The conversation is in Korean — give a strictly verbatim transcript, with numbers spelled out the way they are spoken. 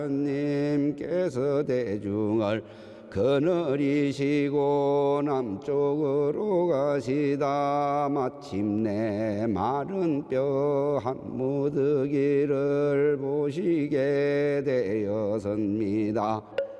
님께서 대중을 거느리시고 남쪽으로 가시다 마침내 마른 뼈 한 무더기를 보시게 되었습니다.